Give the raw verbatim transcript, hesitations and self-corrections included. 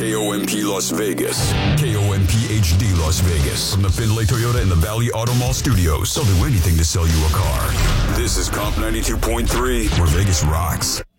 K O M P Las Vegas. K O M P H D Las Vegas. From the Findlay Toyota and the Valley Auto Mall studios. They'll do anything to sell you a car. This is Comp ninety-two point three, where Vegas rocks.